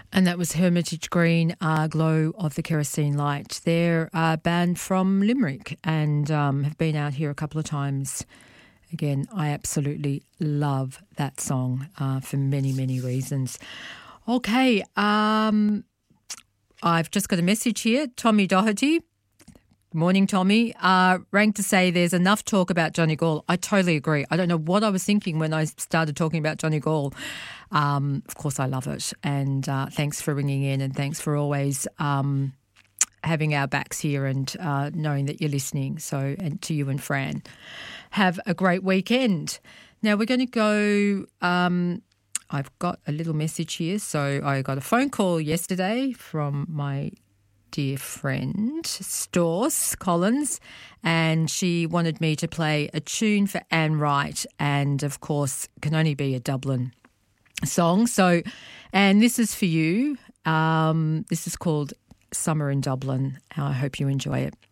And that was Hermitage Green, Glow of the Kerosene Light. They're a band from Limerick and have been out here a couple of times. Again, I absolutely love that song for many, many reasons. Okay, I've just got a message here. Tommy Doherty. Morning, Tommy. Rang to say there's enough talk about Johnny Gall. I totally agree. I don't know what I was thinking when I started talking about Johnny Gall. Of course, I love it. And thanks for ringing in and thanks for always having our backs here and knowing that you're listening. So, and to you and Fran. Have a great weekend. Now, we're going to go... I've got a little message here. So I got a phone call yesterday from my dear friend, Storce Collins, and she wanted me to play a tune for Anne Wright and, of course, can only be a Dublin song. So, and this is for you. This is called Summer in Dublin. I hope you enjoy it.